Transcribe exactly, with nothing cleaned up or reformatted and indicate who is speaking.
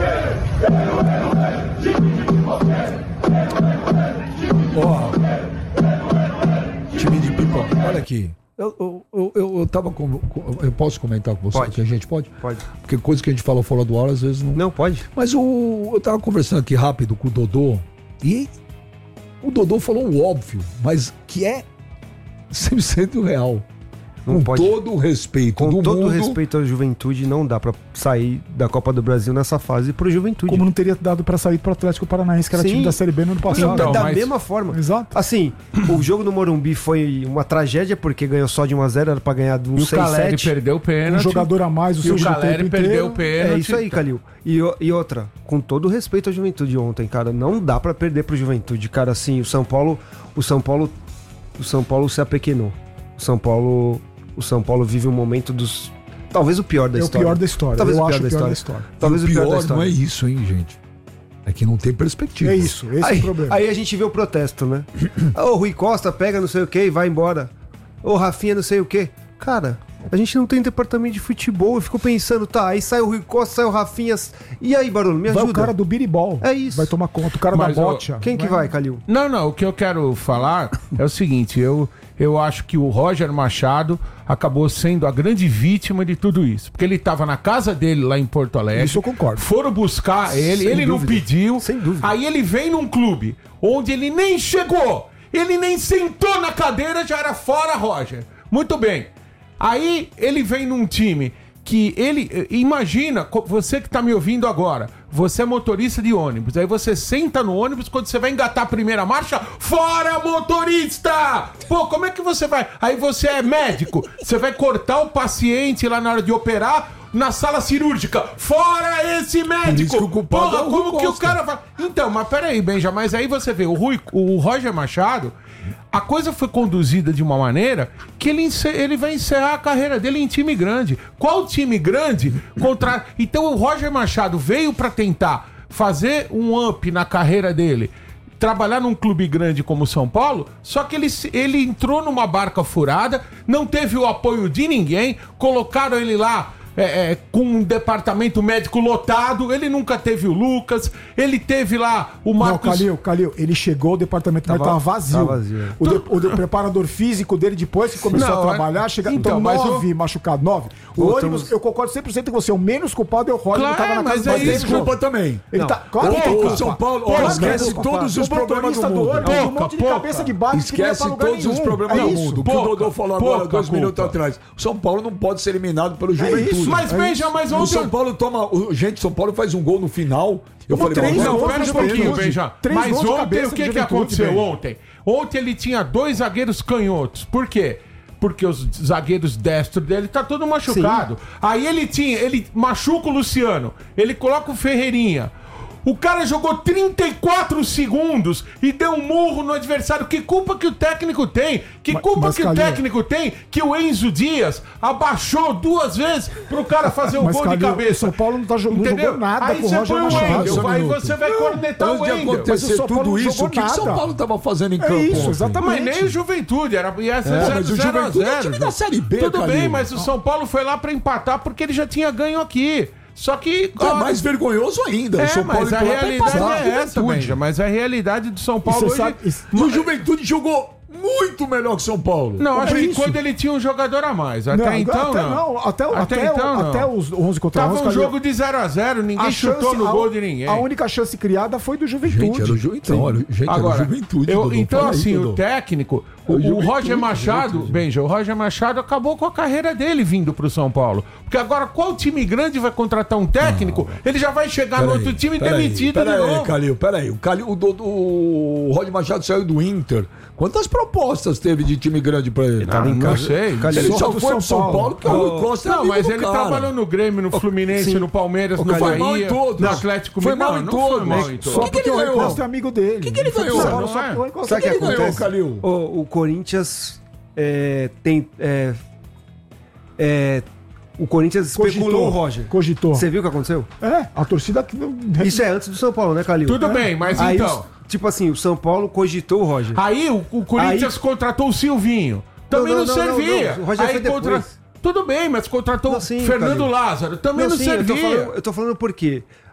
Speaker 1: Ó, time de pipoca. Olha aqui. Eu, eu, eu, eu, eu tava com, com, eu posso comentar com você?
Speaker 2: Pode.
Speaker 1: Que a gente pode?
Speaker 2: Pode.
Speaker 1: Porque coisa que a gente falou fora do ar, às vezes não.
Speaker 2: Não, pode.
Speaker 1: Mas o, eu tava conversando aqui rápido com o Dodô. E o Dodô falou o óbvio, mas que é cem por cento real.
Speaker 2: Não
Speaker 1: com
Speaker 2: pode.
Speaker 1: todo o respeito
Speaker 2: Com
Speaker 1: do
Speaker 2: todo
Speaker 1: mundo.
Speaker 2: respeito à Juventude, não dá pra sair da Copa do Brasil nessa fase pro Juventude.
Speaker 3: Como não teria dado pra sair pro Atlético Paranaense, que era
Speaker 2: Sim.
Speaker 3: time da Série B no ano passado.
Speaker 2: Então, da
Speaker 4: mas-
Speaker 2: mesma forma.
Speaker 3: Exato.
Speaker 2: Assim, o jogo no Morumbi foi uma tragédia, porque ganhou só de um a zero, era pra ganhar de
Speaker 4: E
Speaker 2: um
Speaker 4: o
Speaker 2: seis,
Speaker 4: Caleri
Speaker 2: sete.
Speaker 4: perdeu o
Speaker 3: Um
Speaker 4: pênalti.
Speaker 3: jogador a mais, o
Speaker 4: E
Speaker 3: seu
Speaker 4: o Caleri perdeu o pênalti.
Speaker 2: É isso aí, Calil. E, o- e outra, com todo o respeito à Juventude ontem, cara, não dá pra perder pro Juventude, cara, assim, o São Paulo, o São Paulo, o São Paulo se apequenou. O São Paulo, o São Paulo vive um momento dos, talvez o pior da
Speaker 3: É o
Speaker 2: história.
Speaker 3: pior da história.
Speaker 2: Talvez
Speaker 3: Eu
Speaker 2: o pior
Speaker 3: acho
Speaker 2: da
Speaker 3: o pior da
Speaker 2: história.
Speaker 3: história.
Speaker 2: Talvez
Speaker 1: E
Speaker 2: o
Speaker 1: o
Speaker 2: pior da
Speaker 1: pior
Speaker 2: história.
Speaker 1: não é isso, hein, gente? É que não tem perspectiva.
Speaker 3: É isso, esse
Speaker 2: aí,
Speaker 3: é o problema.
Speaker 2: aí a gente vê o protesto, né? Ô, Rui Costa pega não sei o que e vai embora. Ô, Rafinha não sei o que. Cara, a gente não tem departamento de futebol. Eu fico pensando, tá, aí sai o Rui Costa, sai o Rafinha. E aí, Barulho, me
Speaker 3: Vai
Speaker 2: ajuda.
Speaker 3: o cara do biribol.
Speaker 2: É isso.
Speaker 3: Vai tomar conta. O cara
Speaker 4: Mas,
Speaker 3: da
Speaker 4: ó,
Speaker 3: bocha.
Speaker 2: Quem que vai, Calil?
Speaker 4: Não, não, o que eu quero falar é o seguinte, eu, eu acho que o Roger Machado acabou sendo a grande vítima de tudo isso, porque ele estava na casa dele lá em Porto Alegre.
Speaker 3: Isso eu concordo.
Speaker 4: Foram buscar ele,
Speaker 2: Sem
Speaker 4: ele não
Speaker 2: dúvida.
Speaker 4: pediu.
Speaker 2: Sem dúvida.
Speaker 4: Aí ele vem num clube onde ele nem chegou, ele nem sentou na cadeira, já era fora, Roger. Muito bem. Aí ele vem num time que ele... eh, Imagina, co- você que tá me ouvindo agora, você é motorista de ônibus, aí você senta no ônibus, quando você vai engatar a primeira marcha, fora motorista! Pô, como é que você vai? Aí você é médico, você vai cortar o paciente lá na hora de operar na sala cirúrgica, fora esse
Speaker 1: isso
Speaker 4: médico!
Speaker 1: que o culpado
Speaker 4: Porra,
Speaker 1: é o Rui
Speaker 4: como que o
Speaker 1: Costa.
Speaker 4: cara vai... Então, mas peraí, Benja, mas aí você vê, o, Rui, o Roger Machado, a coisa foi conduzida de uma maneira que ele, ence- ele vai encerrar a carreira dele em time grande. Qual time grande contra... Então o Roger Machado veio pra tentar fazer um up na carreira dele, trabalhar num clube grande como o São Paulo, só que ele, se- ele entrou numa barca furada, não teve o apoio de ninguém, colocaram ele lá é, é, com um departamento médico lotado, ele nunca teve o Lucas, ele teve lá o
Speaker 3: Não,
Speaker 4: Marcos...
Speaker 3: Calil, Calil, ele chegou, o departamento médico tava vazio.
Speaker 2: tava vazio, é.
Speaker 3: O, de- o de- preparador físico dele, depois que começou
Speaker 4: Não,
Speaker 3: a trabalhar, chega,
Speaker 4: então,
Speaker 3: então,
Speaker 4: mas
Speaker 3: nove machucados, nove. O
Speaker 2: Outro-
Speaker 3: ônibus, eu concordo cem por cento com você, o menos culpado é o Roger,
Speaker 4: Claro,
Speaker 3: que tava na casa
Speaker 4: mas
Speaker 3: do
Speaker 4: é
Speaker 3: pai dele,
Speaker 4: isso,
Speaker 3: João.
Speaker 1: Desculpa também.
Speaker 3: Ele
Speaker 2: Não.
Speaker 3: tá, claro que
Speaker 1: Ô,
Speaker 3: tem
Speaker 1: ô,
Speaker 3: culpa.
Speaker 1: São Paulo, ó,
Speaker 3: Claro que
Speaker 1: esquece
Speaker 3: tem culpa.
Speaker 1: todos os
Speaker 3: O
Speaker 1: problemas
Speaker 3: motorista
Speaker 1: do mundo.
Speaker 3: ônibus, um
Speaker 4: Pouca,
Speaker 3: monte de
Speaker 4: pouca.
Speaker 3: cabeça de base que não ia
Speaker 1: Esquece
Speaker 3: pra lugar
Speaker 1: todos os
Speaker 3: nenhum.
Speaker 1: problemas
Speaker 3: É
Speaker 1: do
Speaker 3: isso.
Speaker 1: mundo. O que
Speaker 4: pouca,
Speaker 1: o Dodô falou agora,
Speaker 4: pouca
Speaker 1: dois
Speaker 4: culpa.
Speaker 1: minutos atrás. O São Paulo não pode ser eliminado pelo Juventude.
Speaker 3: isso.
Speaker 4: Mas
Speaker 3: É
Speaker 4: veja,
Speaker 3: isso.
Speaker 4: mas
Speaker 1: O
Speaker 4: ontem...
Speaker 1: São Paulo toma. o- Gente, o São Paulo faz um gol no final. Eu
Speaker 3: Tomou
Speaker 1: falei,
Speaker 3: três
Speaker 1: mas
Speaker 4: Não,
Speaker 3: gols
Speaker 4: pera um
Speaker 3: de
Speaker 4: pouquinho,
Speaker 3: Juventude.
Speaker 4: Benja.
Speaker 3: Três
Speaker 4: Mas
Speaker 3: gols de
Speaker 4: ontem,
Speaker 3: cabeça
Speaker 4: o
Speaker 3: de
Speaker 4: que, que
Speaker 3: Juventude,
Speaker 4: aconteceu
Speaker 3: velho.
Speaker 4: ontem? Ontem ele tinha dois zagueiros canhotos. Por quê? Porque os zagueiros destros dele tá todo machucado. Aí ele tinha, ele machuca o Luciano, ele coloca o Ferreirinha. O cara jogou trinta e quatro segundos e deu um murro no adversário. Que culpa que o técnico tem? Que
Speaker 3: Mas-
Speaker 4: culpa
Speaker 3: mas,
Speaker 4: que
Speaker 3: Calil,
Speaker 4: o técnico tem que o Enzo Dias abaixou duas vezes pro cara fazer um
Speaker 3: Mas,
Speaker 4: gol
Speaker 3: Calil,
Speaker 4: de
Speaker 3: o
Speaker 4: cabeça?
Speaker 3: São Paulo não tá jogando, não jogou nada
Speaker 4: Aí
Speaker 3: com o
Speaker 4: você
Speaker 3: Roger
Speaker 4: põe o
Speaker 3: Machado.
Speaker 4: Wendel,
Speaker 1: Só um
Speaker 4: aí
Speaker 1: minuto.
Speaker 4: você vai cornetar o
Speaker 1: Antes de
Speaker 4: Wendel.
Speaker 3: Mas o
Speaker 1: acontecer
Speaker 3: São Paulo
Speaker 1: tudo
Speaker 3: não
Speaker 1: isso,
Speaker 3: jogou
Speaker 1: o que, que São
Speaker 3: nada.
Speaker 1: Paulo tava fazendo em
Speaker 3: É
Speaker 1: campo?
Speaker 3: isso,
Speaker 1: ontem?
Speaker 3: exatamente.
Speaker 4: Mas nem o Juventude, era, ia ser
Speaker 1: É,
Speaker 4: zero
Speaker 1: mas o
Speaker 4: a
Speaker 1: Juventude é
Speaker 4: zero.
Speaker 1: time da Série B,
Speaker 4: Tudo
Speaker 1: Calil.
Speaker 4: bem, mas o São Paulo foi lá pra empatar porque ele já tinha ganho aqui. Só que...
Speaker 1: Tá
Speaker 4: ó,
Speaker 1: mais vergonhoso ainda.
Speaker 4: é,
Speaker 1: o São Paulo
Speaker 4: mas a
Speaker 1: foi lá pra
Speaker 4: realidade
Speaker 1: empatar.
Speaker 4: é essa,
Speaker 1: Juventude.
Speaker 4: Benja. Mas a realidade do São
Speaker 3: E
Speaker 4: Paulo
Speaker 3: você
Speaker 4: hoje...
Speaker 3: sabe-
Speaker 1: E o Juventude jogou muito melhor que o São Paulo.
Speaker 4: Não, acho
Speaker 3: É
Speaker 4: que
Speaker 3: isso.
Speaker 4: quando ele tinha um jogador a mais. Até
Speaker 3: Não,
Speaker 4: então,
Speaker 3: até,
Speaker 4: não.
Speaker 3: Até, até, até,
Speaker 4: então, não.
Speaker 3: até os onze contra
Speaker 4: Tava
Speaker 3: onze.
Speaker 4: um
Speaker 3: Calil,
Speaker 4: jogo de zero a zero, ninguém
Speaker 3: a
Speaker 4: chutou
Speaker 3: chance-
Speaker 4: no
Speaker 3: a-
Speaker 4: gol de ninguém.
Speaker 3: A única chance criada foi do Juventude.
Speaker 1: Gente, era o Ju... Então, olha, gente,
Speaker 4: Agora,
Speaker 1: era o Juventude.
Speaker 4: eu-
Speaker 1: Dodô.
Speaker 4: então
Speaker 1: Fala aí,
Speaker 4: assim,
Speaker 1: Dodô.
Speaker 4: o técnico, o,
Speaker 1: É o
Speaker 4: o
Speaker 1: Juventude,
Speaker 4: Roger Machado,
Speaker 1: Juventude.
Speaker 4: Benja, o Roger Machado acabou com a carreira dele vindo pro São Paulo. Porque agora qual time grande vai contratar um técnico? Ele já vai chegar no
Speaker 1: Peraí,
Speaker 4: outro time
Speaker 1: peraí,
Speaker 4: demitido
Speaker 1: peraí,
Speaker 4: de novo.
Speaker 1: Calil, peraí. O, Calil, o, Dodô- o Roger Machado saiu do Inter. Quantas propostas teve de time grande pra ele?
Speaker 2: tava em
Speaker 4: não
Speaker 2: casa.
Speaker 4: sei.
Speaker 2: Calil,
Speaker 1: Ele
Speaker 3: Só
Speaker 1: só
Speaker 3: do
Speaker 1: foi
Speaker 3: São
Speaker 1: pro São
Speaker 3: Paulo.
Speaker 1: Paulo porque o Rui Costa é
Speaker 4: Não,
Speaker 1: amigo
Speaker 4: mas
Speaker 1: do
Speaker 4: ele
Speaker 1: cara.
Speaker 4: trabalhou no Grêmio, no Fluminense,
Speaker 2: sim.
Speaker 4: no Palmeiras,
Speaker 2: O
Speaker 4: no
Speaker 2: Calil
Speaker 1: Foi mal
Speaker 4: Bahia,
Speaker 1: em todos.
Speaker 4: no Atlético
Speaker 1: Foi
Speaker 4: Mineiro.
Speaker 1: mal em
Speaker 4: Não, não foi
Speaker 1: todos.
Speaker 4: mal em
Speaker 3: Só
Speaker 4: todos.
Speaker 1: que
Speaker 3: porque
Speaker 1: ele
Speaker 3: o Rui
Speaker 1: ganhou?
Speaker 3: Costa é amigo dele. O
Speaker 1: que que ele ganhou?
Speaker 3: Só
Speaker 4: Não
Speaker 3: porque
Speaker 4: é?
Speaker 3: o Rui Costa
Speaker 2: Sabe o que
Speaker 3: é amigo dele.
Speaker 2: acontece?
Speaker 1: Calil?
Speaker 2: O, o Corinthians é, tem. é, é, o Corinthians especulou o Roger.
Speaker 3: Cogitou.
Speaker 2: Você viu o que aconteceu?
Speaker 3: É, a torcida que não.
Speaker 2: Isso é antes do São Paulo, né, Calil?
Speaker 4: Tudo bem, mas
Speaker 2: Aí,
Speaker 4: então...
Speaker 2: os- tipo assim, o São Paulo cogitou o Roger.
Speaker 4: Aí o, o Corinthians
Speaker 2: Aí-
Speaker 4: contratou o Silvinho. Também não,
Speaker 2: Não, não, não,
Speaker 4: servia.
Speaker 2: não, não. O Roger
Speaker 4: Aí
Speaker 2: foi depois.
Speaker 4: contra... Tudo bem, mas contratou
Speaker 2: Não,
Speaker 4: o
Speaker 2: sim,
Speaker 4: Fernando
Speaker 2: Calil.
Speaker 4: Lázaro. Também não,
Speaker 2: sim, eu tô,
Speaker 4: servia.
Speaker 2: falando, eu tô falando por quê?